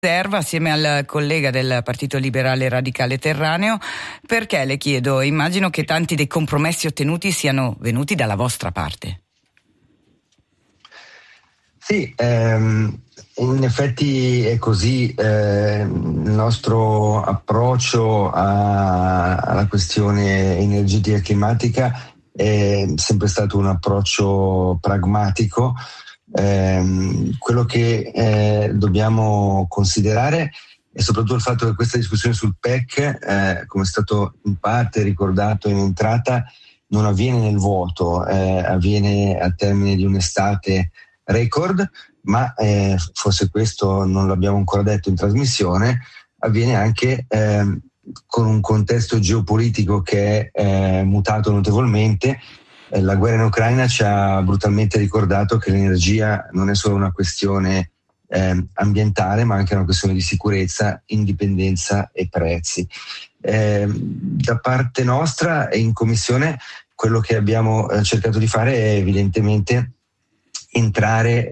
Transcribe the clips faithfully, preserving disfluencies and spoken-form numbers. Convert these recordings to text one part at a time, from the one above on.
riserva assieme al collega del Partito Liberale Radicale Terraneo. Perché, le chiedo? Immagino che tanti dei compromessi ottenuti siano venuti dalla vostra parte. Sì, ehm, in effetti è così. Eh, il nostro approccio a, alla questione energetica e climatica è sempre stato un approccio pragmatico. Eh, quello che eh, dobbiamo considerare è soprattutto il fatto che questa discussione sul P E C, eh, come è stato in parte ricordato in entrata, non avviene nel vuoto, eh, avviene al termine di un'estate record, ma eh, forse questo non l'abbiamo ancora detto in trasmissione, avviene anche eh, con un contesto geopolitico che è eh, mutato notevolmente. La guerra in Ucraina ci ha brutalmente ricordato che l'energia non è solo una questione eh, ambientale, ma anche una questione di sicurezza, indipendenza e prezzi. Eh, da parte nostra e in Commissione quello che abbiamo eh, cercato di fare è evidentemente entrare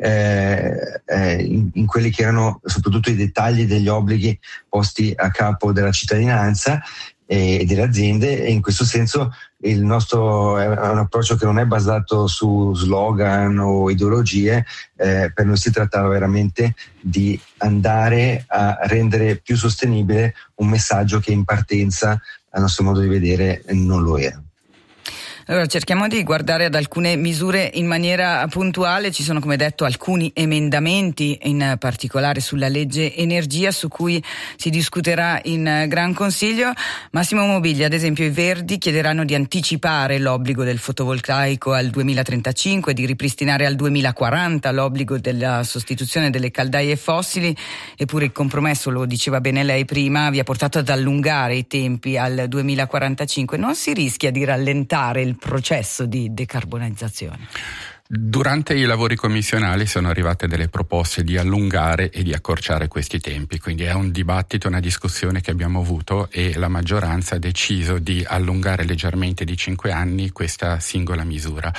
eh, eh, in, in quelli che erano soprattutto i dettagli degli obblighi posti a capo della cittadinanza e delle aziende, e in questo senso il nostro è un approccio che non è basato su slogan o ideologie. Eh, per noi si trattava veramente di andare a rendere più sostenibile un messaggio che in partenza, a nostro modo di vedere, non lo era. Allora, cerchiamo di guardare ad alcune misure in maniera puntuale. Ci sono, come detto, alcuni emendamenti, in particolare sulla legge energia, su cui si discuterà in Gran Consiglio. Massimo Mobilia, ad esempio, i Verdi chiederanno di anticipare l'obbligo del fotovoltaico al duemilatrentacinque, di ripristinare al duemilaquaranta l'obbligo della sostituzione delle caldaie fossili, eppure il compromesso, lo diceva bene lei prima, vi ha portato ad allungare i tempi al duemilaquarantacinque. Non si rischia di rallentare il processo di decarbonizzazione? Durante i lavori commissionali sono arrivate delle proposte di allungare e di accorciare questi tempi, quindi è un dibattito, una discussione che abbiamo avuto, e la maggioranza ha deciso di allungare leggermente di cinque anni questa singola misura.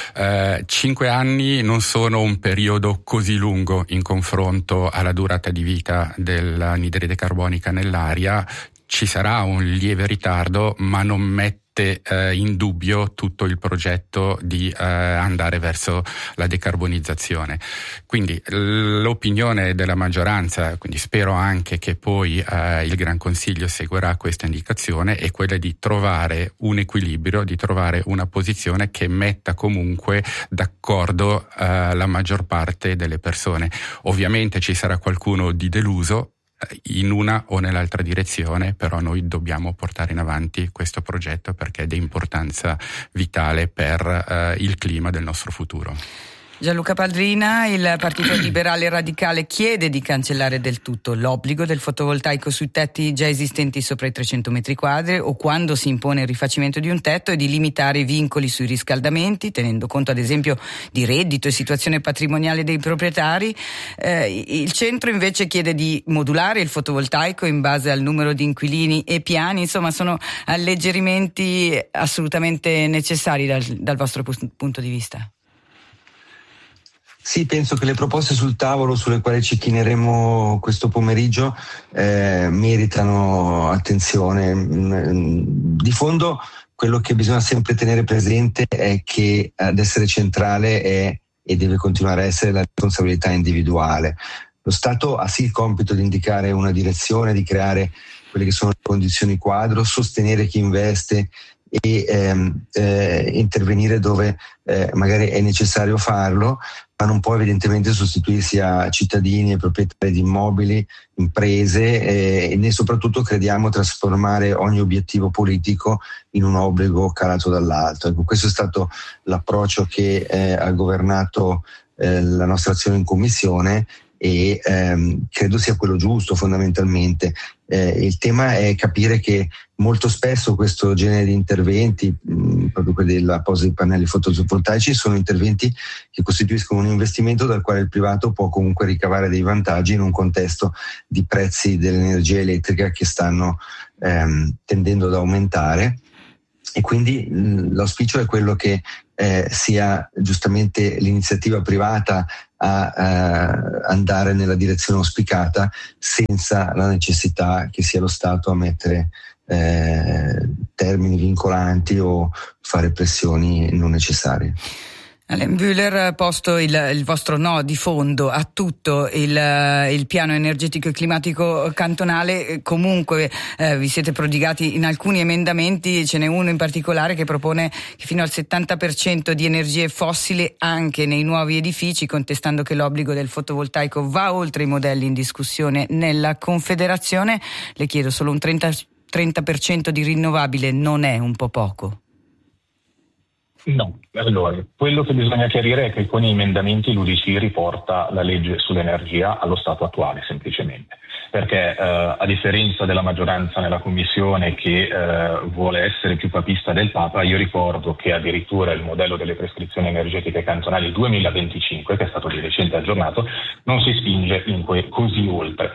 Eh, cinque anni non sono un periodo così lungo in confronto alla durata di vita dell'anidride carbonica nell'aria. Ci sarà un lieve ritardo, ma non mette eh, in dubbio tutto il progetto di eh, andare verso la decarbonizzazione. Quindi l'opinione della maggioranza, quindi spero anche che poi eh, il Gran Consiglio seguirà questa indicazione, è quella di trovare un equilibrio, di trovare una posizione che metta comunque d'accordo eh, la maggior parte delle persone. Ovviamente ci sarà qualcuno di deluso in una o nell'altra direzione, però noi dobbiamo portare in avanti questo progetto perché è di importanza vitale per eh, il clima del nostro futuro. Gianluca Padrina, il Partito Liberale Radicale chiede di cancellare del tutto l'obbligo del fotovoltaico sui tetti già esistenti sopra i trecento metri quadri, o quando si impone il rifacimento di un tetto, e di limitare i vincoli sui riscaldamenti, tenendo conto ad esempio di reddito e situazione patrimoniale dei proprietari. Eh, il centro invece chiede di modulare il fotovoltaico in base al numero di inquilini e piani. Insomma, sono alleggerimenti assolutamente necessari dal, dal vostro punto di vista. Sì, penso che le proposte sul tavolo sulle quali ci chineremo questo pomeriggio eh, meritano attenzione. Di fondo quello che bisogna sempre tenere presente è che ad essere centrale è e deve continuare a essere la responsabilità individuale. Lo Stato ha sì il compito di indicare una direzione, di creare quelle che sono le condizioni quadro, sostenere chi investe e ehm, eh, intervenire dove eh, magari è necessario farlo, ma non può evidentemente sostituirsi a cittadini e proprietari di immobili, imprese eh, e né soprattutto crediamo trasformare ogni obiettivo politico in un obbligo calato dall'alto. Ecco, questo è stato l'approccio che eh, ha governato eh, la nostra azione in Commissione e ehm, credo sia quello giusto fondamentalmente. Eh, il tema è capire che molto spesso questo genere di interventi, mh, proprio quelli della posa di pannelli fotovoltaici, sono interventi che costituiscono un investimento dal quale il privato può comunque ricavare dei vantaggi in un contesto di prezzi dell'energia elettrica che stanno ehm, tendendo ad aumentare. E quindi mh, l'auspicio è quello che eh, sia giustamente l'iniziativa privata a eh, andare nella direzione auspicata senza la necessità che sia lo Stato a mettere eh, termini vincolanti o fare pressioni non necessarie. Alain Bühler, posto il, il vostro no di fondo a tutto il, il piano energetico e climatico cantonale, comunque eh, vi siete prodigati in alcuni emendamenti, ce n'è uno in particolare che propone che fino al settanta per cento di energie fossili anche nei nuovi edifici, contestando che l'obbligo del fotovoltaico va oltre i modelli in discussione nella Confederazione. Le chiedo, solo un trenta, trenta per cento di rinnovabile non è un po' poco? No, allora, quello che bisogna chiarire è che con gli emendamenti l'U D C riporta la legge sull'energia allo stato attuale, semplicemente, perché eh, a differenza della maggioranza nella Commissione che eh, vuole essere più papista del Papa, io ricordo che addirittura il modello delle prescrizioni energetiche cantonali duemilaventicinque, che è stato di recente aggiornato, non si spinge in que- così oltre.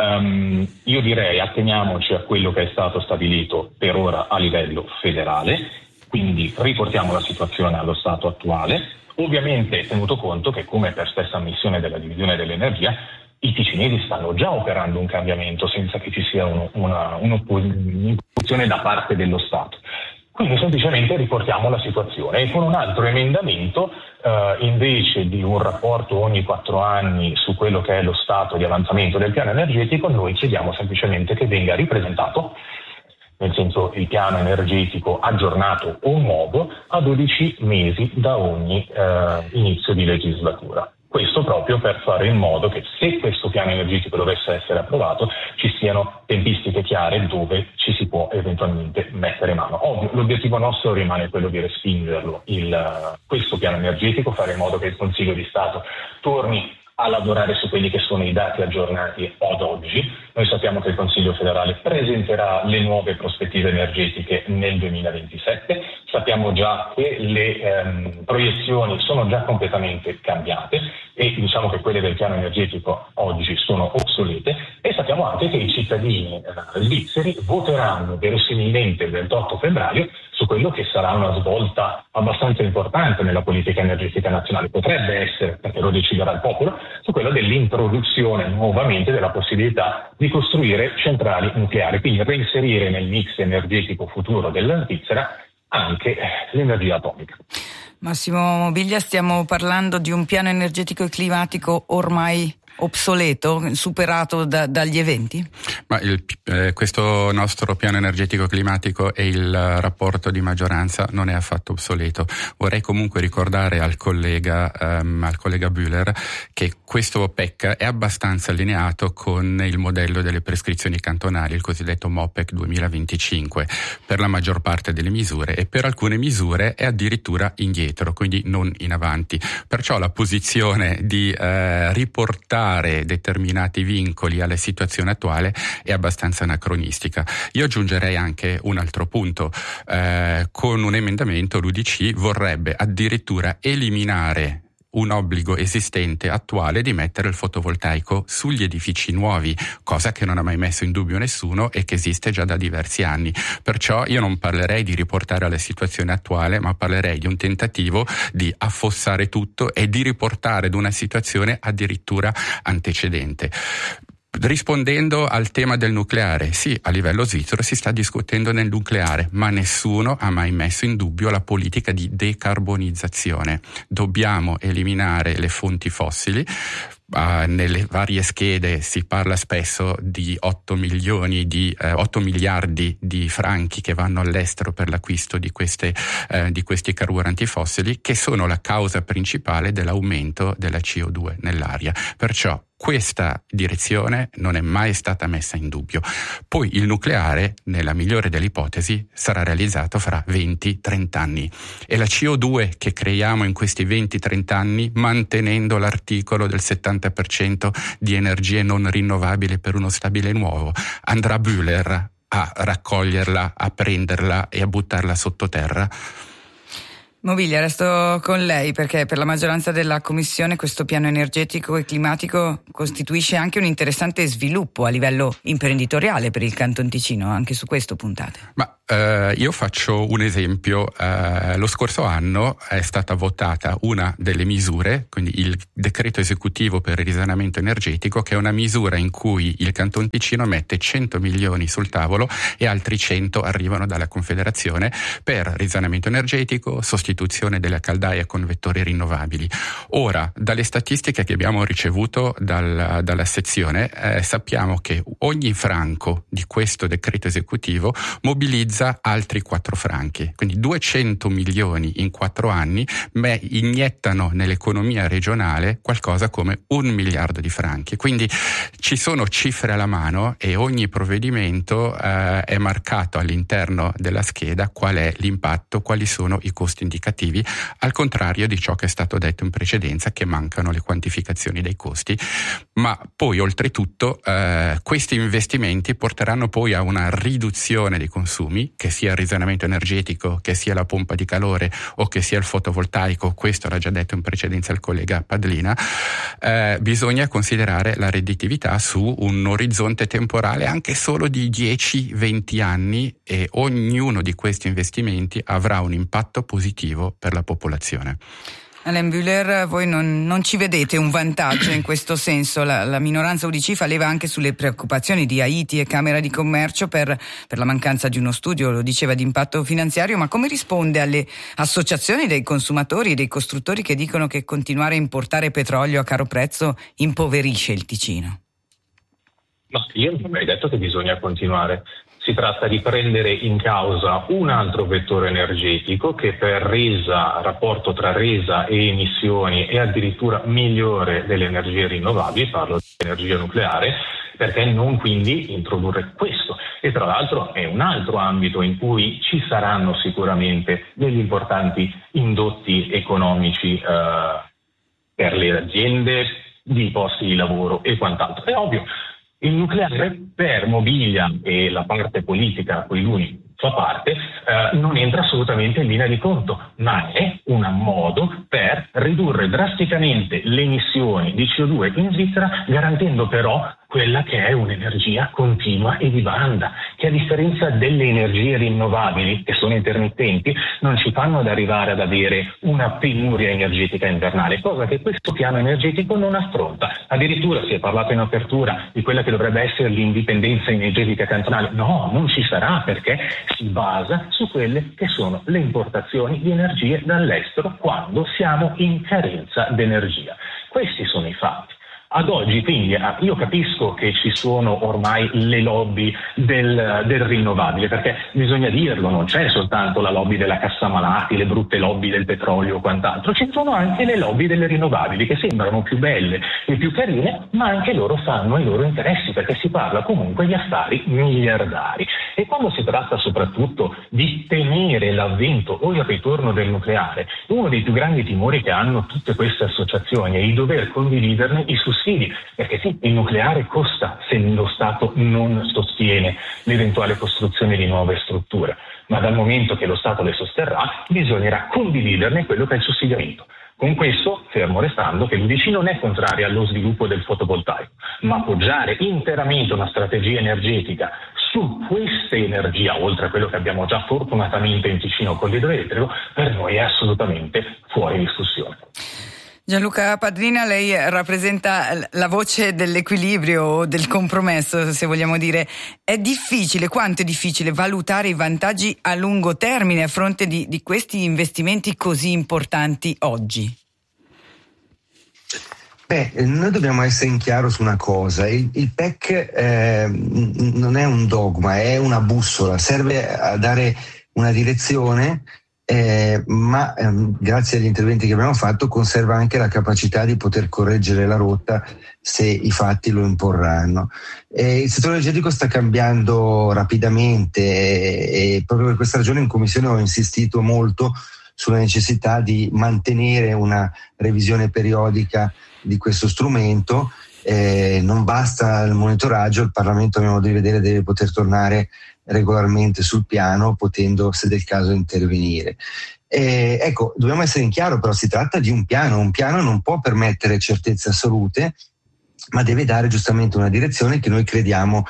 Um, io direi atteniamoci a quello che è stato stabilito per ora a livello federale. Quindi riportiamo la situazione allo stato attuale, ovviamente tenuto conto che, come per stessa ammissione della divisione dell'energia, i ticinesi stanno già operando un cambiamento senza che ci sia uno, una, un'opposizione da parte dello Stato. Quindi semplicemente riportiamo la situazione e con un altro emendamento, eh, invece di un rapporto ogni quattro anni su quello che è lo stato di avanzamento del piano energetico, noi chiediamo semplicemente che venga ripresentato, nel senso il piano energetico aggiornato o nuovo, a dodici mesi da ogni eh, inizio di legislatura. Questo proprio per fare in modo che, se questo piano energetico dovesse essere approvato, ci siano tempistiche chiare dove ci si può eventualmente mettere mano. Ovvio, l'obiettivo nostro rimane quello di respingerlo, il, questo piano energetico, fare in modo che il Consiglio di Stato torni a lavorare su quelli che sono i dati aggiornati ad oggi. Noi sappiamo che il Consiglio federale presenterà le nuove prospettive energetiche nel duemilaventisette, sappiamo già che le ehm, proiezioni sono già completamente cambiate e diciamo che quelle del piano energetico oggi sono obsolete, e sappiamo anche che i cittadini eh, svizzeri voteranno verosimilmente il ventotto febbraio su quello che sarà una svolta abbastanza importante nella politica energetica nazionale. Potrebbe essere, perché lo deciderà il popolo, su quello dell'introduzione nuovamente della possibilità di costruire centrali nucleari, quindi reinserire nel mix energetico futuro della Svizzera anche l'energia atomica. Massimo Mobilia, stiamo parlando di un piano energetico e climatico ormai obsoleto, superato da, dagli eventi? Ma il, eh, questo nostro piano energetico climatico e il rapporto di maggioranza non è affatto obsoleto. Vorrei comunque ricordare al collega ehm, al collega Bühler che questo P E C è abbastanza allineato con il modello delle prescrizioni cantonali, il cosiddetto MOPEC duemilaventicinque, per la maggior parte delle misure, e per alcune misure è addirittura indietro, quindi non in avanti. Perciò la posizione di eh, riportare determinati vincoli alla situazione attuale è abbastanza anacronistica. Io aggiungerei anche un altro punto. Eh, con un emendamento l'U D C vorrebbe addirittura eliminare un obbligo esistente attuale di mettere il fotovoltaico sugli edifici nuovi, cosa che non ha mai messo in dubbio nessuno e che esiste già da diversi anni. Perciò io non parlerei di riportare alla situazione attuale, ma parlerei di un tentativo di affossare tutto e di riportare ad una situazione addirittura antecedente. Rispondendo al tema del nucleare, sì, a livello svizzero si sta discutendo del nucleare, ma nessuno ha mai messo in dubbio la politica di decarbonizzazione. Dobbiamo eliminare le fonti fossili. Uh, nelle varie schede si parla spesso di otto milioni di eh, otto miliardi di franchi che vanno all'estero per l'acquisto di queste eh, di questi carburanti fossili, che sono la causa principale dell'aumento della C O due nell'aria. Perciò questa direzione non è mai stata messa in dubbio. Poi il nucleare, nella migliore delle ipotesi, sarà realizzato fra venti trenta anni, e la C O due che creiamo in questi venti trenta anni, mantenendo l'articolo del settanta per cento di energie non rinnovabili per uno stabile nuovo, andrà Bühler a raccoglierla, a prenderla e a buttarla sottoterra? Mobilia, resto con lei, perché per la maggioranza della Commissione questo piano energetico e climatico costituisce anche un interessante sviluppo a livello imprenditoriale per il Canton Ticino. Anche su questo puntate. Ma eh, io faccio un esempio. Eh, lo scorso anno è stata votata una delle misure, quindi il decreto esecutivo per il risanamento energetico, che è una misura in cui il Canton Ticino mette cento milioni sul tavolo e altri cento arrivano dalla Confederazione per risanamento energetico, sostituzione delle caldaie con vettori rinnovabili. Ora, dalle statistiche che abbiamo ricevuto dal, dalla sezione, eh, sappiamo che ogni franco di questo decreto esecutivo mobilizza altri quattro franchi, quindi duecento milioni in quattro anni me iniettano nell'economia regionale qualcosa come un miliardo di franchi. Quindi ci sono cifre alla mano e ogni provvedimento eh, è marcato all'interno della scheda qual è l'impatto, quali sono i costi indicativi, al contrario di ciò che è stato detto in precedenza, che mancano le quantificazioni dei costi. Ma poi oltretutto eh, questi investimenti porteranno poi a una riduzione dei consumi, che sia il risanamento energetico, che sia la pompa di calore o che sia il fotovoltaico. Questo l'ha già detto in precedenza il collega Padlina. Eh, bisogna considerare la redditività su un orizzonte temporale anche solo di dieci venti anni, e ognuno di questi investimenti avrà un impatto positivo per la popolazione. Alain Bühler, voi non, non ci vedete un vantaggio in questo senso? La, la minoranza U D C fa leva anche sulle preoccupazioni di Haiti e Camera di Commercio per, per la mancanza di uno studio, lo diceva, di impatto finanziario, ma come risponde alle associazioni dei consumatori e dei costruttori che dicono che continuare a importare petrolio a caro prezzo impoverisce il Ticino? Ma io non ho mai detto che bisogna continuare. Si tratta di prendere in causa un altro vettore energetico che per resa, rapporto tra resa e emissioni è addirittura migliore delle energie rinnovabili, parlo di energia nucleare, perché non quindi introdurre questo? E tra l'altro è un altro ambito in cui ci saranno sicuramente degli importanti indotti economici eh, per le aziende, di posti di lavoro e quant'altro. È ovvio. Il nucleare per Mobilia e la parte politica a cui lui fa parte eh, non entra assolutamente in linea di conto, ma è un modo per ridurre drasticamente le emissioni di C O due in Svizzera, garantendo però quella che è un'energia continua e di banda, che a differenza delle energie rinnovabili, che sono intermittenti, non ci fanno ad arrivare ad avere una penuria energetica invernale, cosa che questo piano energetico non affronta. Addirittura si è parlato in apertura di quella che dovrebbe essere l'indipendenza energetica cantonale. No, non ci sarà, perché si basa su quelle che sono le importazioni di energie dall'estero quando siamo in carenza d'energia. Questi sono i fatti. Ad oggi, quindi, io capisco che ci sono ormai le lobby del, del rinnovabile, perché bisogna dirlo, non c'è soltanto la lobby della cassa malati, le brutte lobby del petrolio o quant'altro, ci sono anche le lobby delle rinnovabili che sembrano più belle e più carine, ma anche loro fanno i loro interessi, perché si parla comunque di affari miliardari. E quando si tratta soprattutto di tenere l'avvento o il ritorno del nucleare, uno dei più grandi timori che hanno tutte queste associazioni è di dover condividerne i sussidi. Perché sì, il nucleare costa se lo Stato non sostiene l'eventuale costruzione di nuove strutture, ma dal momento che lo Stato le sosterrà bisognerà condividerne quello che è il sussidiamento. Con questo, fermo restando che l'U D C non è contraria allo sviluppo del fotovoltaico, ma appoggiare interamente una strategia energetica su questa energia, oltre a quello che abbiamo già fortunatamente in Ticino con l'idroelettrico, per noi è assolutamente fuori discussione. Gianluca Padlina, lei rappresenta la voce dell'equilibrio, del compromesso, se vogliamo dire. È difficile, quanto è difficile valutare i vantaggi a lungo termine a fronte di, di questi investimenti così importanti oggi? Beh, noi dobbiamo essere in chiaro su una cosa: il, il P E C eh, non è un dogma, è una bussola, serve a dare una direzione. Eh, ma ehm, grazie agli interventi che abbiamo fatto conserva anche la capacità di poter correggere la rotta se i fatti lo imporranno. Eh, il settore energetico sta cambiando rapidamente e, e proprio per questa ragione in Commissione ho insistito molto sulla necessità di mantenere una revisione periodica di questo strumento. Eh, non basta il monitoraggio, il Parlamento, a mio modo di vedere, deve poter tornare regolarmente sul piano, potendo, se del caso, intervenire. Eh, ecco, dobbiamo essere in chiaro, però si tratta di un piano, un piano non può permettere certezze assolute, ma deve dare giustamente una direzione che noi crediamo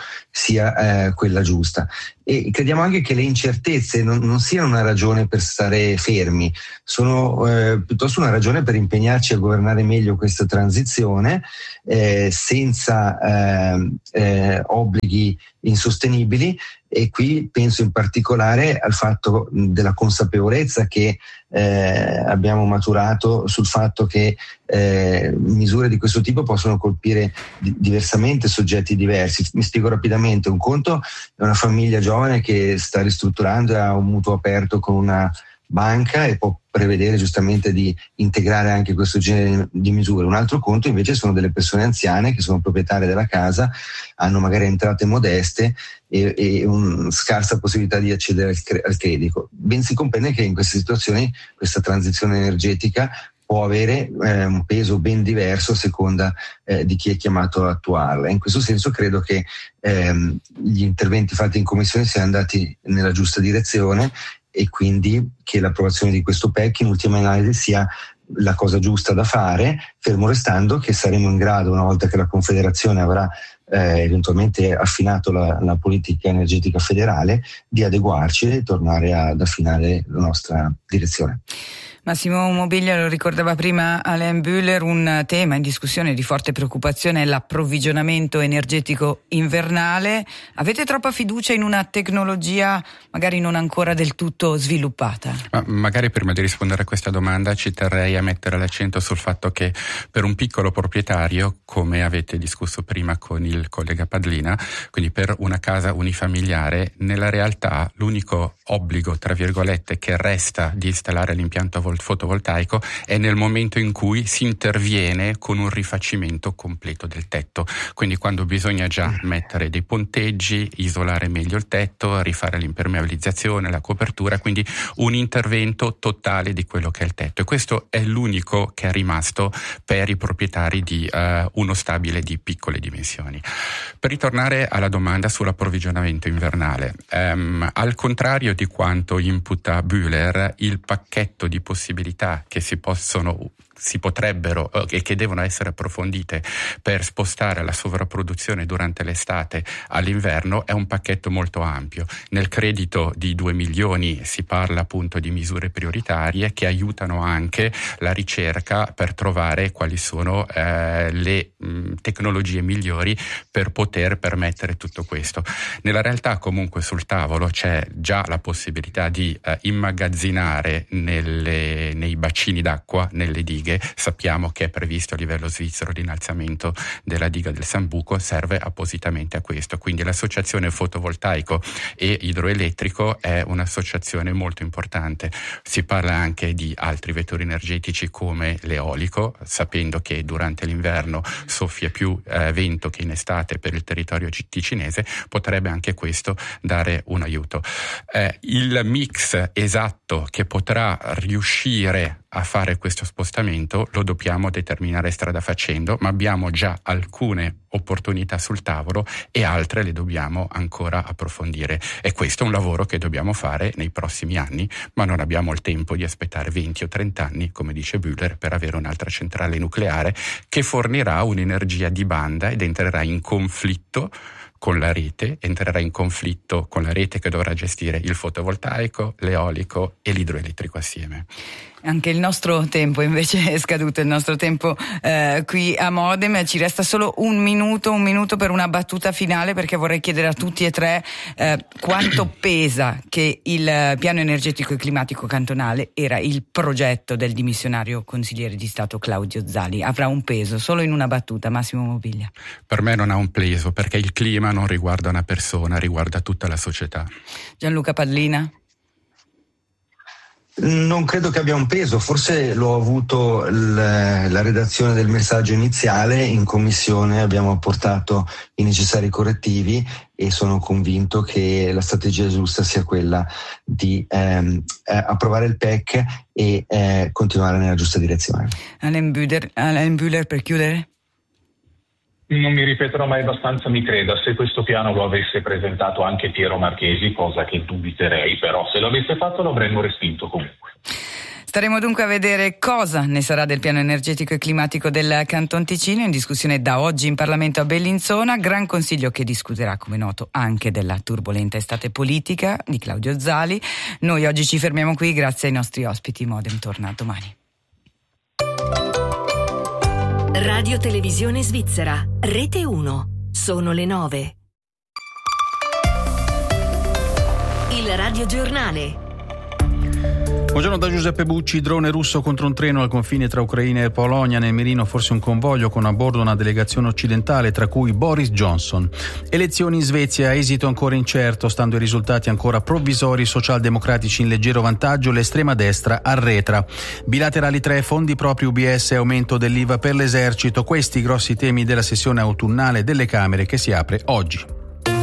sia eh, quella giusta. E crediamo anche che le incertezze non, non siano una ragione per stare fermi, sono eh, piuttosto una ragione per impegnarci a governare meglio questa transizione eh, senza eh, eh, obblighi insostenibili. E qui penso in particolare al fatto della consapevolezza che eh, abbiamo maturato sul fatto che eh, misure di questo tipo possono colpire di- diversamente soggetti diversi. Mi spiego rapidamente: un conto è una famiglia giovane che sta ristrutturando e ha un mutuo aperto con una banca e può prevedere giustamente di integrare anche questo genere di misure. Un altro conto invece sono delle persone anziane che sono proprietarie della casa, hanno magari entrate modeste e, e una scarsa possibilità di accedere al, cre- al credito. Ben si comprende che in queste situazioni questa transizione energetica può avere eh, un peso ben diverso a seconda eh, di chi è chiamato a attuarla. In questo senso credo che ehm, gli interventi fatti in Commissione siano andati nella giusta direzione e quindi che l'approvazione di questo P E C in ultima analisi sia la cosa giusta da fare, fermo restando che saremo in grado, una volta che la Confederazione avrà eh, eventualmente affinato la, la politica energetica federale, di adeguarci e tornare ad affinare la nostra direzione. Massimo Mobilia, lo ricordava prima Alain Bühler, un tema in discussione di forte preoccupazione è l'approvvigionamento energetico invernale. Avete troppa fiducia in una tecnologia magari non ancora del tutto sviluppata? Ma magari prima di rispondere a questa domanda ci terrei a mettere l'accento sul fatto che per un piccolo proprietario, come avete discusso prima con il collega Padlina, quindi per una casa unifamiliare, nella realtà l'unico obbligo, tra virgolette, che resta di installare l'impianto fotovoltaico è nel momento in cui si interviene con un rifacimento completo del tetto, quindi quando bisogna già mettere dei ponteggi, isolare meglio il tetto, rifare l'impermeabilizzazione, la copertura, quindi un intervento totale di quello che è il tetto, e questo è l'unico che è rimasto per i proprietari di uh, uno stabile di piccole dimensioni. Per ritornare alla domanda sull'approvvigionamento invernale, um, al contrario di quanto imputa Bühler, il pacchetto di possibilità che si possono si potrebbero e eh, che devono essere approfondite per spostare la sovrapproduzione durante l'estate all'inverno è un pacchetto molto ampio. Nel credito di due milioni si parla appunto di misure prioritarie che aiutano anche la ricerca per trovare quali sono eh, le mh, tecnologie migliori per poter permettere tutto questo. Nella realtà comunque sul tavolo c'è già la possibilità di eh, immagazzinare nelle, nei bacini d'acqua, nelle dighe. Sappiamo che è previsto a livello svizzero l'innalzamento della diga del Sambuco, serve appositamente a questo, quindi l'associazione fotovoltaico e idroelettrico è un'associazione molto importante. Si parla anche di altri vettori energetici come l'eolico, sapendo che durante l'inverno soffia più eh, vento che in estate per il territorio ticinese, potrebbe anche questo dare un aiuto. Eh, il mix esatto che potrà riuscire a fare questo spostamento lo dobbiamo determinare strada facendo, ma abbiamo già alcune opportunità sul tavolo e altre le dobbiamo ancora approfondire, e questo è un lavoro che dobbiamo fare nei prossimi anni, ma non abbiamo il tempo di aspettare venti o trenta anni, come dice Bühler, per avere un'altra centrale nucleare che fornirà un'energia di banda ed entrerà in conflitto con la rete, entrerà in conflitto con la rete che dovrà gestire il fotovoltaico, l'eolico e l'idroelettrico assieme. Anche il nostro tempo invece è scaduto, il nostro tempo eh, qui a Modem. Ci resta solo un minuto, un minuto per una battuta finale, perché vorrei chiedere a tutti e tre eh, quanto pesa che il piano energetico e climatico cantonale era il progetto del dimissionario consigliere di Stato Claudio Zali. Avrà un peso? Solo in una battuta, Massimo Mobilia. Per me non ha un peso, perché il clima non riguarda una persona, riguarda tutta la società. Gianluca Padlina? Non credo che abbia un peso, forse l'ho avuto l- la redazione del messaggio iniziale. In commissione abbiamo apportato i necessari correttivi e sono convinto che la strategia giusta sia quella di ehm, eh, approvare il P E C e eh, continuare nella giusta direzione. Alain Bühler, Alain Bühler per chiudere? Non mi ripeterò mai abbastanza, mi creda, se questo piano lo avesse presentato anche Piero Marchesi, cosa che dubiterei, però se lo avesse fatto lo avremmo respinto comunque. Staremo dunque a vedere cosa ne sarà del piano energetico e climatico del Canton Ticino, in discussione da oggi in Parlamento a Bellinzona, Gran Consiglio che discuterà, come noto, anche della turbolenta estate politica di Claudio Zali. Noi oggi ci fermiamo qui, grazie ai nostri ospiti. Modem torna domani. Radio Televisione Svizzera, Rete uno. Sono le nove. Il Radio Giornale. Buongiorno da Giuseppe Bucci. Drone russo contro un treno al confine tra Ucraina e Polonia. Nel mirino forse un convoglio con a bordo una delegazione occidentale, tra cui Boris Johnson. Elezioni in Svezia, esito ancora incerto. Stando ai risultati ancora provvisori, socialdemocratici in leggero vantaggio, l'estrema destra arretra. Bilaterali tre, fondi propri U B S e aumento dell'I V A per l'esercito. Questi i grossi temi della sessione autunnale delle Camere che si apre oggi.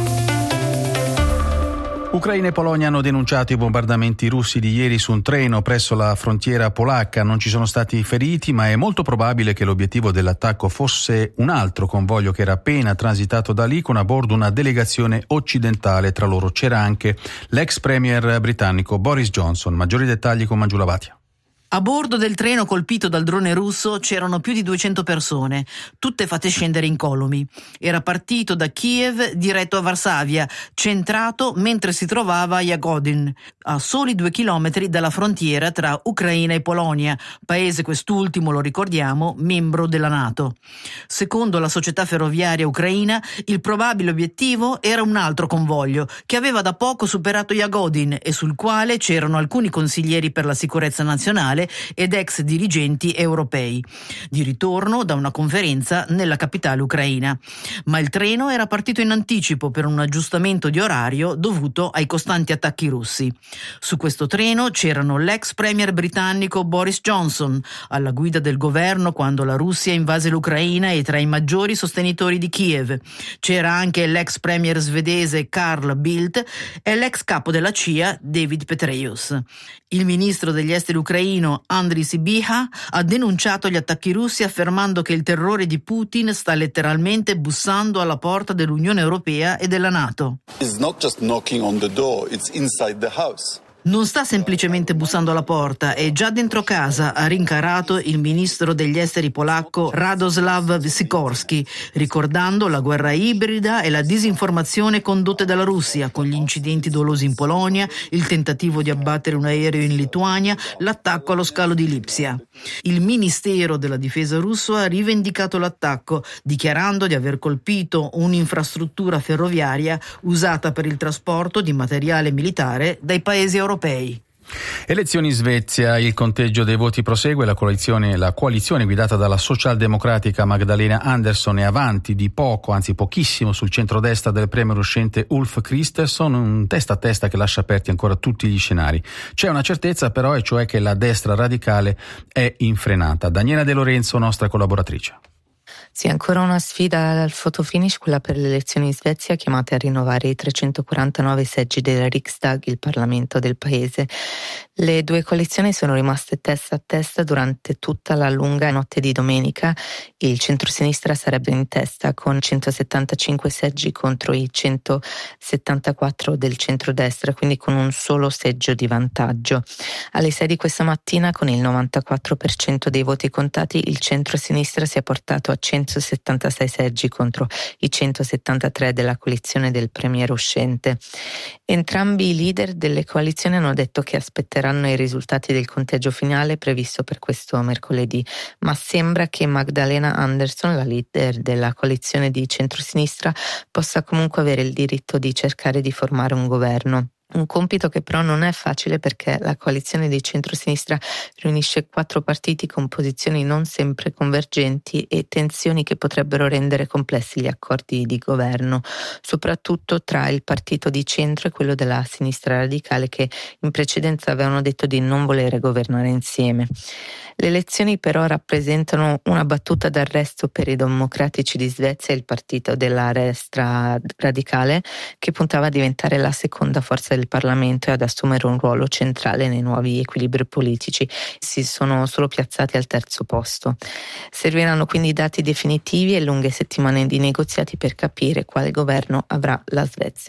Ucraina e Polonia hanno denunciato i bombardamenti russi di ieri su un treno presso la frontiera polacca. Non ci sono stati feriti, ma è molto probabile che l'obiettivo dell'attacco fosse un altro convoglio che era appena transitato da lì con a bordo una delegazione occidentale. Tra loro c'era anche l'ex premier britannico Boris Johnson. Maggiori dettagli con Mangiula Batia. A bordo del treno colpito dal drone russo c'erano più di duecento persone, tutte fatte scendere incolumi. Era partito da Kiev diretto a Varsavia, centrato mentre si trovava a Jagodin, a soli due chilometri dalla frontiera tra Ucraina e Polonia, paese quest'ultimo, lo ricordiamo, membro della NATO. Secondo la società ferroviaria ucraina, il probabile obiettivo era un altro convoglio che aveva da poco superato Jagodin e sul quale c'erano alcuni consiglieri per la sicurezza nazionale ed ex dirigenti europei, di ritorno da una conferenza nella capitale ucraina. Ma il treno era partito in anticipo per un aggiustamento di orario dovuto ai costanti attacchi russi. Su questo treno c'erano l'ex premier britannico Boris Johnson, alla guida del governo quando la Russia invase l'Ucraina e tra i maggiori sostenitori di Kiev. C'era anche l'ex premier svedese Carl Bildt e l'ex capo della C I A David Petraeus. Il ministro degli esteri ucraino Andriy Sybiha ha denunciato gli attacchi russi affermando che il terrore di Putin sta letteralmente bussando alla porta dell'Unione Europea e della NATO. It's not just knocking on the door, it's inside the house. Non sta semplicemente bussando alla porta, è già dentro casa, ha rincarato il ministro degli esteri polacco Radoslav Sikorski, ricordando la guerra ibrida e la disinformazione condotte dalla Russia, con gli incidenti dolosi in Polonia, il tentativo di abbattere un aereo in Lituania, l'attacco allo scalo di Lipsia. Il Ministero della Difesa russo ha rivendicato l'attacco, dichiarando di aver colpito un'infrastruttura ferroviaria usata per il trasporto di materiale militare dai paesi europei. Elezioni in Svezia, il conteggio dei voti prosegue, la coalizione, la coalizione guidata dalla socialdemocratica Magdalena Andersson è avanti di poco, anzi pochissimo, sul centrodestra del premier uscente Ulf Kristersson, un testa a testa che lascia aperti ancora tutti gli scenari. C'è una certezza però, e cioè che la destra radicale è infrenata. Daniela De Lorenzo, nostra collaboratrice. Sì, ancora una sfida al fotofinish, quella per le elezioni in Svezia, chiamate a rinnovare i trecentoquarantanove seggi del Riksdag, il Parlamento del paese. Le due coalizioni sono rimaste testa a testa durante tutta la lunga notte di domenica. Il centrosinistra sarebbe in testa con centosettantacinque seggi contro i centosettantaquattro del centrodestra, quindi con un solo seggio di vantaggio. Alle sei di questa mattina, con il novantaquattro per cento dei voti contati, il centrosinistra si è portato a centosettantasei seggi contro i centosettantatré della coalizione del premier uscente. Entrambi i leader delle coalizioni hanno detto che aspetteranno i risultati del conteggio finale previsto per questo mercoledì, ma sembra che Magdalena Andersson, la leader della coalizione di centrosinistra, possa comunque avere il diritto di cercare di formare un governo. Un compito che però non è facile perché la coalizione di centrosinistra riunisce quattro partiti con posizioni non sempre convergenti e tensioni che potrebbero rendere complessi gli accordi di governo, soprattutto tra il partito di centro e quello della sinistra radicale che in precedenza avevano detto di non volere governare insieme. Le elezioni però rappresentano una battuta d'arresto per i democratici di Svezia e il partito della destra radicale che puntava a diventare la seconda forza del Parlamento e ad assumere un ruolo centrale nei nuovi equilibri politici. Si sono solo piazzati al terzo posto. Serviranno quindi dati definitivi e lunghe settimane di negoziati per capire quale governo avrà la Svezia.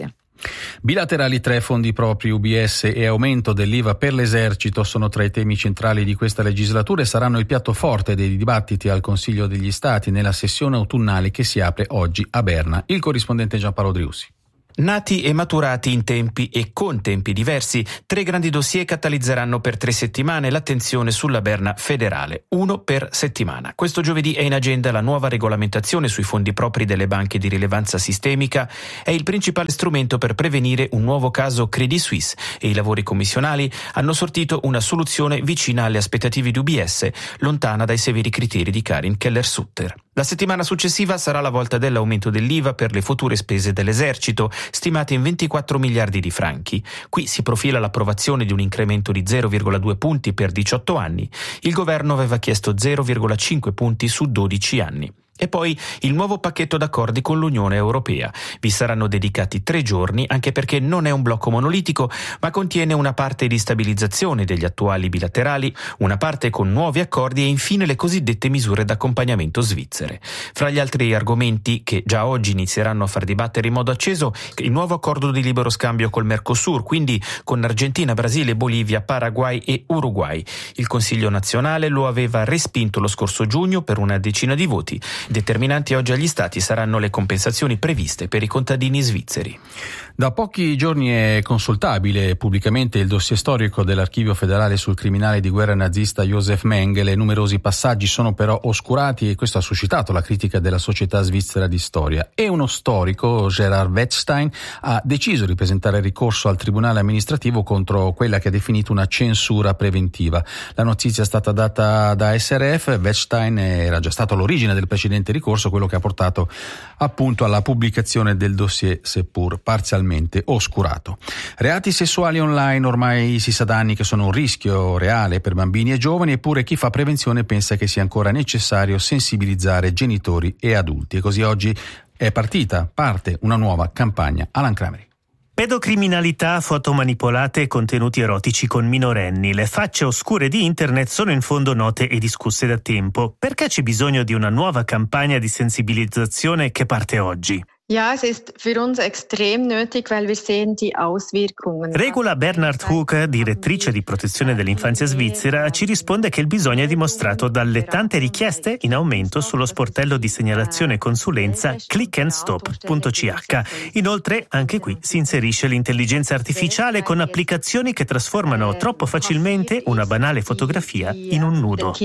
Bilaterali tre, fondi propri, U B S e aumento dell'I V A per l'esercito sono tra i temi centrali di questa legislatura e saranno il piatto forte dei dibattiti al Consiglio degli Stati nella sessione autunnale che si apre oggi a Berna. Il corrispondente Giampaolo Driussi. Nati e maturati in tempi e con tempi diversi, tre grandi dossier catalizzeranno per tre settimane l'attenzione sulla Berna federale, uno per settimana. Questo giovedì è in agenda la nuova regolamentazione sui fondi propri delle banche di rilevanza sistemica. È il principale strumento per prevenire un nuovo caso Credit Suisse e i lavori commissionali hanno sortito una soluzione vicina alle aspettative di U B S, lontana dai severi criteri di Karin Keller-Sutter. La settimana successiva sarà la volta dell'aumento dell'I V A per le future spese dell'esercito, stimate in ventiquattro miliardi di franchi. Qui si profila l'approvazione di un incremento di zero virgola due punti per diciotto anni. Il governo aveva chiesto zero virgola cinque punti su dodici anni. E poi il nuovo pacchetto d'accordi con l'Unione Europea. Vi saranno dedicati tre giorni, anche perché non è un blocco monolitico, ma contiene una parte di stabilizzazione degli attuali bilaterali, una parte con nuovi accordi e infine le cosiddette misure d'accompagnamento svizzere. Fra gli altri argomenti che già oggi inizieranno a far dibattere in modo acceso, il nuovo accordo di libero scambio col Mercosur, quindi con Argentina, Brasile, Bolivia, Paraguay e Uruguay. Il Consiglio nazionale lo aveva respinto lo scorso giugno per una decina di voti. Determinanti oggi agli Stati saranno le compensazioni previste per i contadini svizzeri. Da pochi giorni è consultabile pubblicamente il dossier storico dell'Archivio federale sul criminale di guerra nazista Josef Mengele. Numerosi passaggi sono però oscurati e questo ha suscitato la critica della Società Svizzera di Storia. E uno storico, Gerhard Wettstein, ha deciso di presentare ricorso al Tribunale amministrativo contro quella che ha definito una censura preventiva. La notizia è stata data da S R F. Wettstein era già stato all'origine del precedente ricorso, quello che ha portato appunto alla pubblicazione del dossier, seppur parzialmente oscurato. Reati sessuali online ormai si sa da anni che sono un rischio reale per bambini e giovani, eppure chi fa prevenzione pensa che sia ancora necessario sensibilizzare genitori e adulti. E così oggi è partita, parte una nuova campagna. Alan Crameri. Pedocriminalità, foto manipolate e contenuti erotici con minorenni. Le facce oscure di internet sono in fondo note e discusse da tempo. Perché c'è bisogno di una nuova campagna di sensibilizzazione che parte oggi? Ja, es ist für uns extrem nötig, weil wir sehen die Auswirkungen. Regula Bernhard Hook, direttrice di protezione dell'infanzia svizzera, ci risponde che il bisogno è dimostrato dalle tante richieste in aumento sullo sportello di segnalazione e consulenza click and stop punto c h. Inoltre, anche qui si inserisce l'intelligenza artificiale con applicazioni che trasformano troppo facilmente una banale fotografia in un nudo.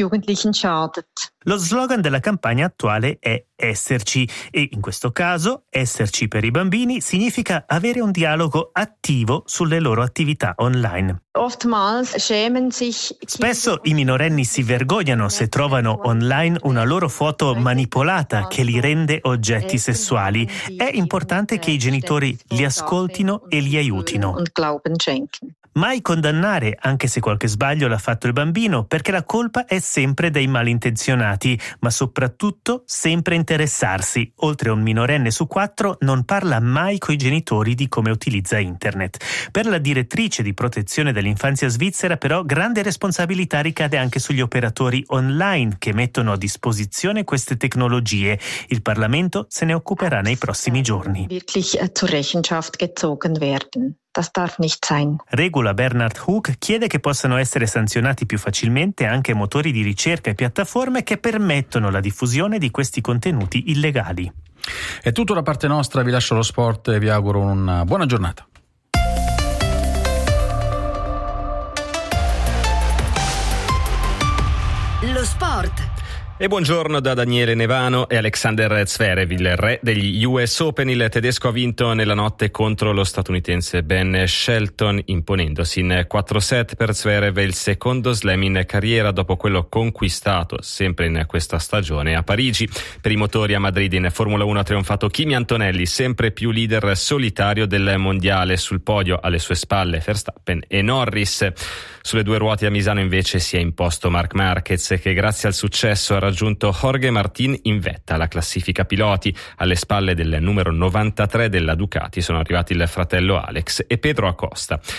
Lo slogan della campagna attuale è esserci e in questo caso esserci per i bambini significa avere un dialogo attivo sulle loro attività online. Spesso i minorenni si vergognano se trovano online una loro foto manipolata che li rende oggetti sessuali. È importante che i genitori li ascoltino e li aiutino. Mai condannare, anche se qualche sbaglio l'ha fatto il bambino, perché la colpa è sempre dei malintenzionati, ma soprattutto sempre interessarsi. Oltre un minorenne su quattro non parla mai coi genitori di come utilizza internet. Per la direttrice di protezione dell'infanzia svizzera, però, grande responsabilità ricade anche sugli operatori online che mettono a disposizione queste tecnologie. Il Parlamento se ne occuperà nei prossimi giorni. Das darf nicht sein. Regula Bernhard Hook chiede che possano essere sanzionati più facilmente anche motori di ricerca e piattaforme che permettono la diffusione di questi contenuti illegali. È tutto da parte nostra, vi lascio lo sport e vi auguro una buona giornata. Lo sport. E buongiorno da Daniele Nevano e Alexander Zverev, il re degli U S Open. Il tedesco ha vinto nella notte contro lo statunitense Ben Shelton, imponendosi in quattro set. Per Zverev il secondo slam in carriera dopo quello conquistato sempre in questa stagione a Parigi. Per i motori a Madrid in Formula uno ha trionfato Kimi Antonelli, sempre più leader solitario del mondiale. Sul podio alle sue spalle Verstappen e Norris. Sulle due ruote a Misano invece si è imposto Marc Marquez, che grazie al successo ha raggiunto Jorge Martín in vetta alla classifica piloti. Alle spalle del numero novantatré della Ducati sono arrivati il fratello Alex e Pedro Acosta.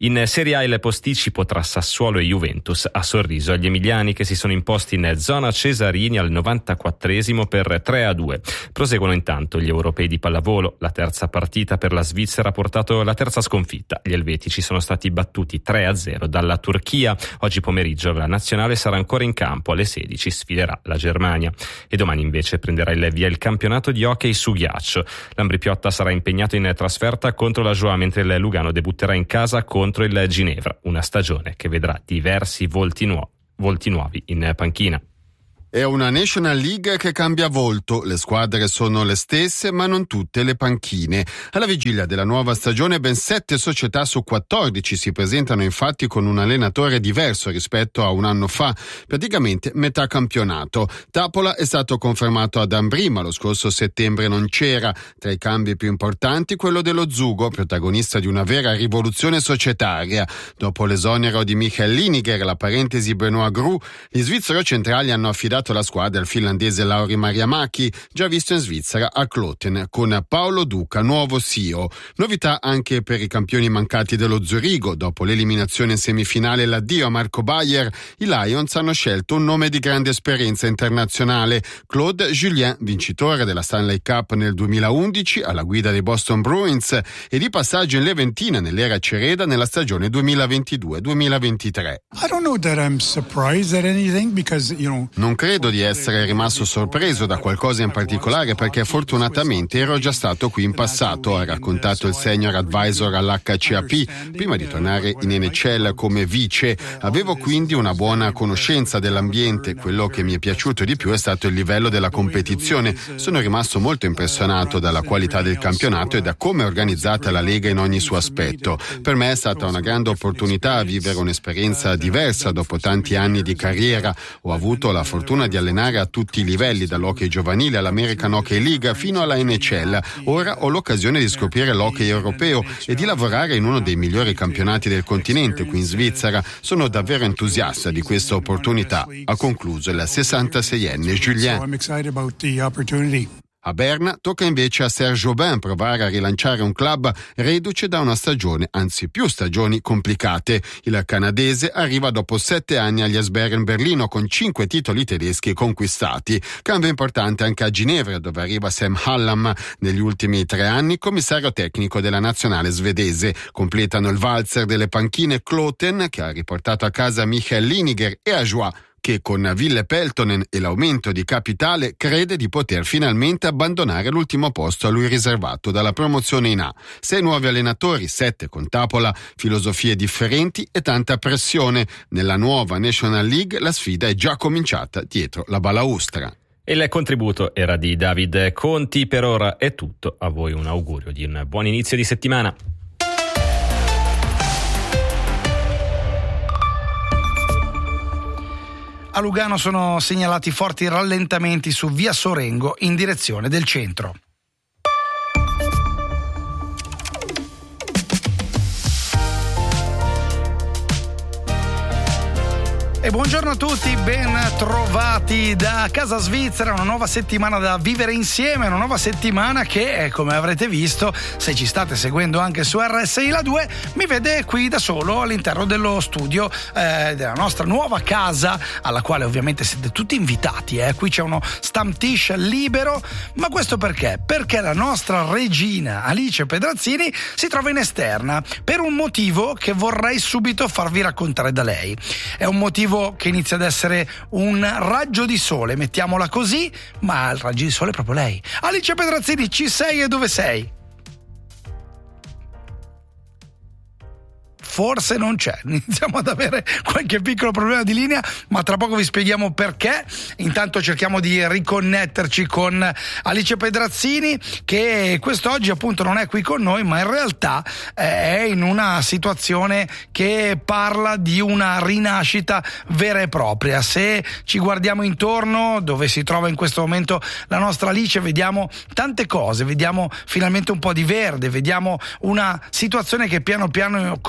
In Serie A il posticipo tra Sassuolo e Juventus ha sorriso agli emiliani che si sono imposti in zona Cesarini al novantaquattresimo per tre a due. Proseguono intanto gli europei di pallavolo. La terza partita per la Svizzera ha portato la terza sconfitta. Gli elvetici sono stati battuti tre a zero dalla Turchia. Oggi pomeriggio la nazionale sarà ancora in campo, alle sedici sfiderà la Germania. E domani invece prenderà il via il campionato di hockey su ghiaccio. L'Ambripiotta sarà impegnato in trasferta contro la Joie, mentre il Lugano debutterà in casa contro il Ginevra, una stagione che vedrà diversi volti, nuo- volti nuovi in panchina. È una National League che cambia volto, le squadre sono le stesse ma non tutte le panchine. Alla vigilia della nuova stagione ben sette società su quattordici si presentano infatti con un allenatore diverso rispetto a un anno fa, praticamente metà campionato. Tapola è stato confermato ad Ambrì, ma lo scorso settembre non c'era. Tra i cambi più importanti quello dello Zugo, protagonista di una vera rivoluzione societaria. Dopo l'esonero di Michael Liniger, la parentesi Benoît Groux, gli svizzero centrali hanno affidato la squadra al finlandese Lauri Marjamäki, già visto in Svizzera a Kloten, con Paolo Duca, nuovo C E O. Novità anche per i campioni mancati dello Zurigo. Dopo l'eliminazione in semifinale e l'addio a Marco Bayer, i Lions hanno scelto un nome di grande esperienza internazionale, Claude Julien, vincitore della Stanley Cup nel duemilaundici alla guida dei Boston Bruins e di passaggio in Leventina nell'era Cereda nella stagione duemilaventidue duemilaventitré. I don't know that I'm surprised at anything because, you know, non credo di essere rimasto sorpreso da qualcosa in particolare perché fortunatamente ero già stato qui in passato, ha raccontato il senior advisor all'H C A P. Prima di tornare in N H L come vice avevo quindi una buona conoscenza dell'ambiente. Quello che mi è piaciuto di più è stato il livello della competizione. Sono rimasto molto impressionato dalla qualità del campionato e da come è organizzata la Lega in ogni suo aspetto. Per me è stata una grande opportunità vivere un'esperienza diversa dopo tanti anni di carriera. Ho avuto la fortuna di allenare a tutti i livelli, dall'hockey giovanile all'American Hockey League fino alla N H L. Ora ho l'occasione di scoprire l'hockey europeo e di lavorare in uno dei migliori campionati del continente qui in Svizzera. Sono davvero entusiasta di questa opportunità, ha concluso il sessantaseienne Julien. A Berna tocca invece a Serge Aubin provare a rilanciare un club reduce da una stagione, anzi più stagioni complicate. Il canadese arriva dopo sette anni agli Esbjerg Berlino con cinque titoli tedeschi conquistati. Cambio importante anche a Ginevra, dove arriva Sam Hallam, negli ultimi tre anni commissario tecnico della nazionale svedese. Completano il valzer delle panchine Kloten, che ha riportato a casa Michael Liniger, e Ajoie, che con Ville Peltonen e l'aumento di capitale crede di poter finalmente abbandonare l'ultimo posto a lui riservato dalla promozione in A. Sei nuovi allenatori, sette con Tapola, filosofie differenti e tanta pressione. Nella nuova National League la sfida è già cominciata dietro la balaustra. Il contributo era di David Conti. Per ora è tutto. A voi un augurio di un buon inizio di settimana. A Lugano sono segnalati forti rallentamenti su via Sorengo in direzione del centro. E buongiorno a tutti, ben trovati da Casa Svizzera, una nuova settimana da vivere insieme, una nuova settimana che, come avrete visto, se ci state seguendo anche su R S I La due, mi vede qui da solo all'interno dello studio eh, della nostra nuova casa, alla quale ovviamente siete tutti invitati. Eh. Qui c'è uno Stammtisch libero, ma questo perché? Perché la nostra regina Alice Pedrazzini si trova in esterna, per un motivo che vorrei subito farvi raccontare da lei. È un motivo che inizia ad essere un raggio di sole, mettiamola così, ma il raggio di sole è proprio lei. Alice Pedrazzini, ci sei e dove sei? Forse non c'è, iniziamo ad avere qualche piccolo problema di linea, ma tra poco vi spieghiamo perché. Intanto cerchiamo di riconnetterci con Alice Pedrazzini, che quest'oggi appunto non è qui con noi, ma in realtà è in una situazione che parla di una rinascita vera e propria. Se ci guardiamo intorno, dove si trova in questo momento la nostra Alice, vediamo tante cose, vediamo finalmente un po' di verde, vediamo una situazione che piano piano continua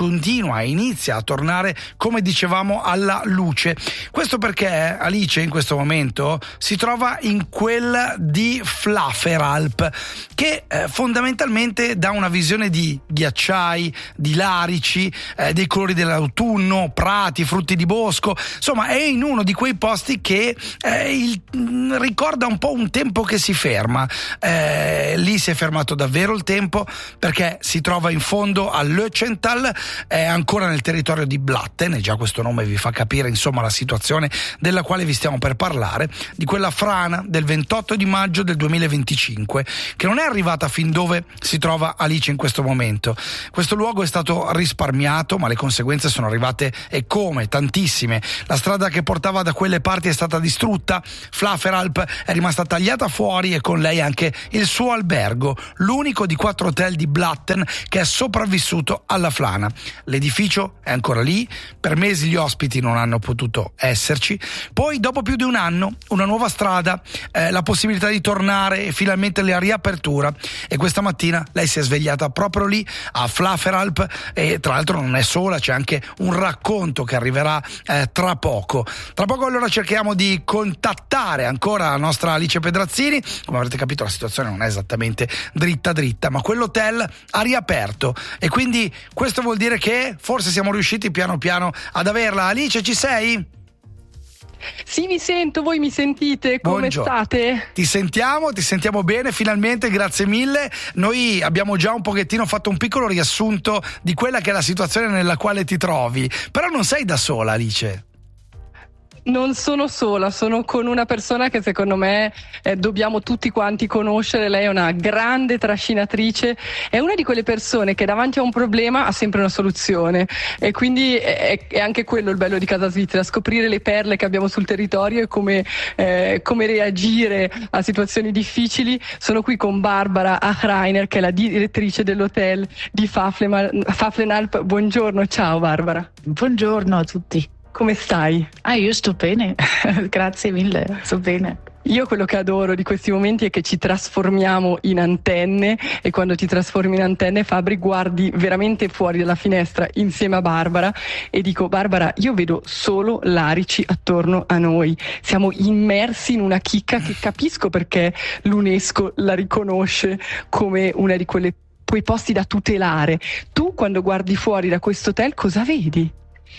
continua, inizia a tornare, come dicevamo, alla luce. Questo perché Alice in questo momento si trova in quel di Flaferalp, che eh, fondamentalmente dà una visione di ghiacciai, di larici, eh, dei colori dell'autunno, prati, frutti di bosco. Insomma, è in uno di quei posti che eh, il, ricorda un po' un tempo che si ferma. Eh, lì si è fermato davvero il tempo, perché si trova in fondo al Lötschental, è ancora nel territorio di Blatten, e già questo nome vi fa capire insomma la situazione della quale vi stiamo per parlare, di quella frana del ventotto di maggio del duemilaventicinque, che non è arrivata fin dove si trova Alice in questo momento. Questo luogo è stato risparmiato, ma le conseguenze sono arrivate, e come, tantissime. La strada che portava da quelle parti è stata distrutta, Flaferalp è rimasta tagliata fuori, e con lei anche il suo albergo, l'unico di quattro hotel di Blatten che è sopravvissuto alla frana. L'edificio è ancora lì, per mesi gli ospiti non hanno potuto esserci, poi dopo più di un anno una nuova strada, eh, la possibilità di tornare e finalmente la riapertura, e questa mattina lei si è svegliata proprio lì a Flaferalp, e tra l'altro non è sola, c'è anche un racconto che arriverà eh, tra poco. Tra poco allora cerchiamo di contattare ancora la nostra Alice Pedrazzini. Come avrete capito la situazione non è esattamente dritta dritta, ma quell'hotel ha riaperto, e quindi questo vuol dire che forse siamo riusciti piano piano ad averla. Alice, ci sei? Sì, vi sento, voi mi sentite? Come Buongiorno. State? Ti sentiamo, ti sentiamo bene, finalmente, grazie mille. Noi abbiamo già un pochettino fatto un piccolo riassunto di quella che è la situazione nella quale ti trovi, però non sei da sola, Alice. Non sono sola, sono con una persona che secondo me eh, dobbiamo tutti quanti conoscere. Lei è una grande trascinatrice, è una di quelle persone che davanti a un problema ha sempre una soluzione, e quindi è, è anche quello il bello di Casa Svizzera, scoprire le perle che abbiamo sul territorio e come, eh, come reagire a situazioni difficili. Sono qui con Barbara Achreiner, che è la direttrice dell'hotel di Flaferalp. Buongiorno, ciao Barbara. Buongiorno a tutti. Come stai? Ah, io sto bene, grazie mille, sto bene. Io quello che adoro di questi momenti è che ci trasformiamo in antenne, e quando ti trasformi in antenne, Fabri, guardi veramente fuori dalla finestra insieme a Barbara e dico: Barbara, io vedo solo larici attorno a noi, siamo immersi in una chicca che capisco perché l'UNESCO la riconosce come una di quelle, quei posti da tutelare. Tu quando guardi fuori da questo hotel cosa vedi?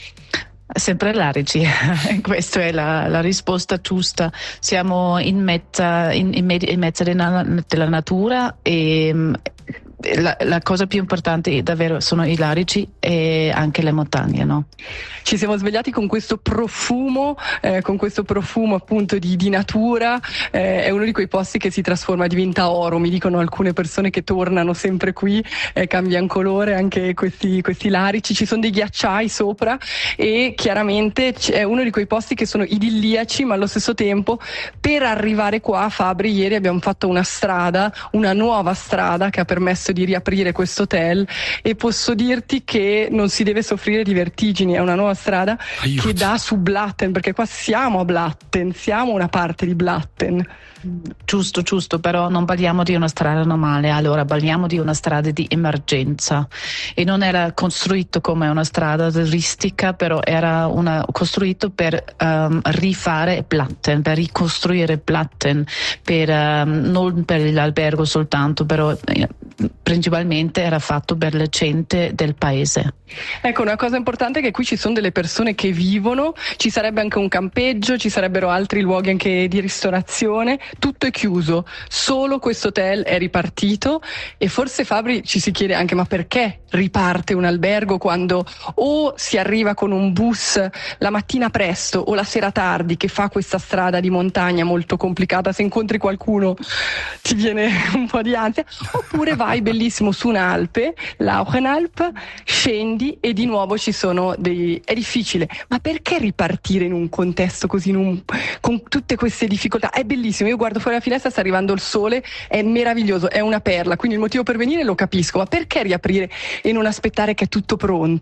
Sempre larici, questa è la, la risposta giusta. Siamo in mezzo, in, in med- in mezzo della, della natura, e la, la cosa più importante davvero sono i larici e anche le montagne, no? Ci siamo svegliati con questo profumo, eh, con questo profumo appunto di, di natura. Eh, è uno di quei posti che si trasforma, diventa oro. Mi dicono alcune persone che tornano sempre qui, eh, cambiano colore anche questi, questi larici. Ci sono dei ghiacciai sopra, e chiaramente è uno di quei posti che sono idilliaci, ma allo stesso tempo per arrivare qua, Fabri, ieri abbiamo fatto una strada, una nuova strada che ha permesso di riaprire questo hotel, e posso dirti che non si deve soffrire di vertigini. È una nuova strada Aiuto. Che dà su Blatten, perché qua siamo a Blatten, siamo una parte di Blatten. Giusto, giusto, però non parliamo di una strada normale, allora parliamo di una strada di emergenza, e non era costruito come una strada turistica, però era una, costruito per um, rifare Blatten, per ricostruire Blatten, per, um, non per l'albergo soltanto, però eh, principalmente era fatto per la gente del paese. Ecco, una cosa importante è che qui ci sono delle persone che vivono, ci sarebbe anche un campeggio, ci sarebbero altri luoghi anche di ristorazione. Tutto è chiuso, solo questo hotel è ripartito, e forse Fabri ci si chiede anche: ma perché riparte un albergo quando o si arriva con un bus la mattina presto o la sera tardi, che fa questa strada di montagna molto complicata, se incontri qualcuno ti viene un po' di ansia, oppure vai bellissimo su un'Alpe, l'Auchenalp, scendi e di nuovo ci sono dei... è difficile. Ma perché ripartire in un contesto così, in un... con tutte queste difficoltà? È bellissimo, io guardo fuori la finestra, sta arrivando il sole, è meraviglioso, è una perla, quindi il motivo per venire lo capisco, ma perché riaprire e non aspettare che è tutto pronto?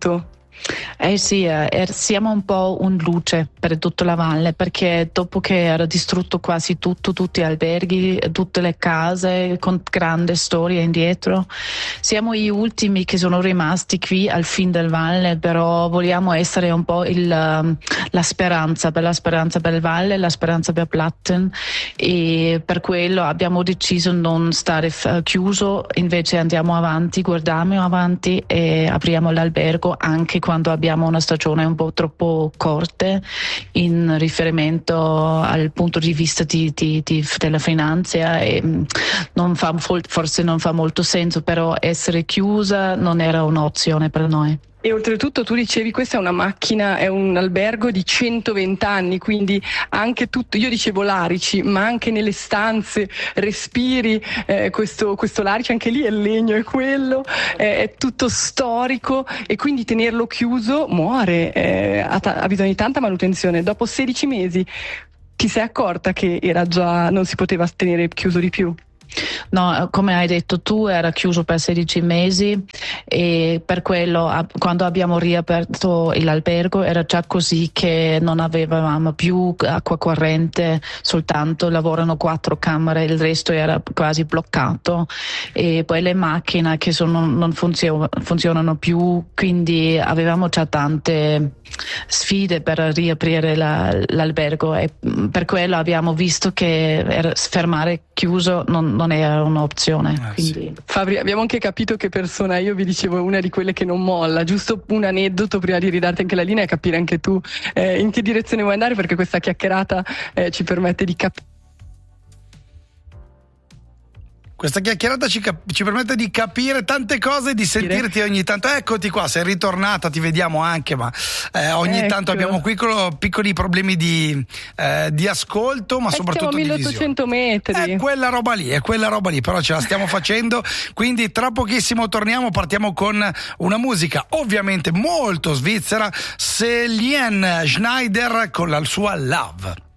Eh sì, eh, siamo un po' un luce per tutta la valle, perché dopo che era distrutto quasi tutto, tutti gli alberghi, tutte le case con grande storia indietro, siamo gli ultimi che sono rimasti qui al fin del valle, però vogliamo essere un po' il, la speranza, per la speranza per il valle, la speranza per Platten, e per quello abbiamo deciso non stare f- chiuso, invece andiamo avanti, guardiamo avanti e apriamo l'albergo anche quando abbiamo una stagione un po' troppo corta in riferimento al punto di vista di, di, di, della finanza, e non fa, forse non fa molto senso, però essere chiusa non era un'opzione per noi. E oltretutto tu dicevi questa è una macchina, è un albergo di centoventi anni, quindi anche tutto, io dicevo larici, ma anche nelle stanze respiri eh, questo, questo larice, anche lì è il legno, è quello, eh, è tutto storico, e quindi tenerlo chiuso muore, eh, ha, ta- ha bisogno di tanta manutenzione. Dopo sedici mesi ti sei accorta che era già, non si poteva tenere chiuso di più? No, come hai detto tu, era chiuso per sedici mesi, e per quello quando abbiamo riaperto l'albergo era già così che non avevamo più acqua corrente, soltanto lavorano quattro camere, il resto era quasi bloccato, e poi le macchine che sono, non funzio- funzionano più, quindi avevamo già tante sfide per riaprire la, l'albergo, e per quello abbiamo visto che era, fermare chiuso non, non era un'opzione. Ah, quindi. Sì. Fabri, abbiamo anche capito che persona, io vi dicevo, è una di quelle che non molla, giusto un aneddoto prima di ridarti anche la linea e capire anche tu eh, in che direzione vuoi andare, perché questa chiacchierata eh, ci permette di capire. Questa chiacchierata ci, cap- ci permette di capire tante cose e di sentirti ogni tanto. Eccoti qua, sei ritornata, ti vediamo anche, ma eh, ogni ecco. tanto abbiamo piccolo, piccoli problemi di, eh, di ascolto, ma eh, soprattutto di visione. milleottocento metri. È quella roba lì, è quella roba lì, però ce la stiamo facendo, quindi tra pochissimo torniamo, partiamo con una musica ovviamente molto svizzera, Selene Schneider con la sua Love.